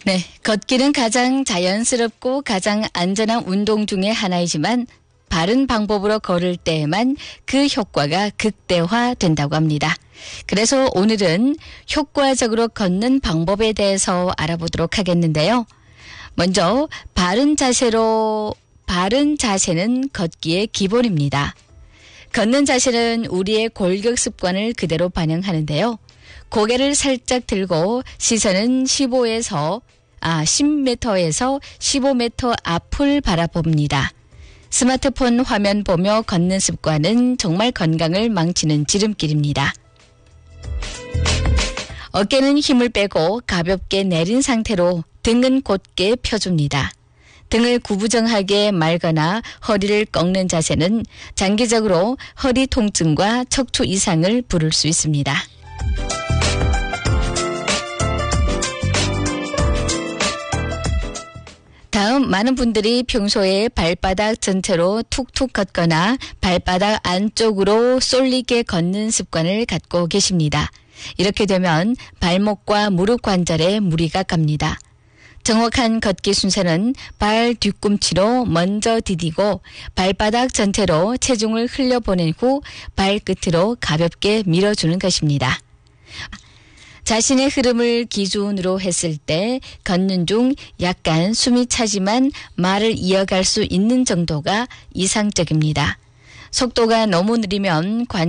네, 걷기는 가장 자연스럽고 가장 안전한 운동 중의 하나이지만 바른 방법으로 걸을 때에만 그 효과가 극대화된다고 합니다. 그래서 오늘은 효과적으로 걷는 방법에 대해서 알아보도록 하겠는데요. 먼저 바른 자세는 걷기의 기본입니다. 걷는 자세는 우리의 골격 습관을 그대로 반영하는데요. 고개를 살짝 들고 시선은 10m에서 15m 앞을 바라봅니다. 스마트폰 화면 보며 걷는 습관은 정말 건강을 망치는 지름길입니다. 어깨는 힘을 빼고 가볍게 내린 상태로 등은 곧게 펴줍니다. 등을 구부정하게 말거나 허리를 꺾는 자세는 장기적으로 허리 통증과 척추 이상을 부를 수 있습니다. 다음 많은 분들이 평소에 발바닥 전체로 툭툭 걷거나 발바닥 안쪽으로 쏠리게 걷는 습관을 갖고 계십니다. 이렇게 되면 발목과 무릎 관절에 무리가 갑니다. 정확한 걷기 순서는 발 뒤꿈치로 먼저 디디고 발바닥 전체로 체중을 흘려보낸 후 발끝으로 가볍게 밀어주는 것입니다. 자신의 흐름을 기준으로 했을 때 걷는 중 약간 숨이 차지만 말을 이어갈 수 있는 정도가 이상적입니다. 속도가 너무 느리면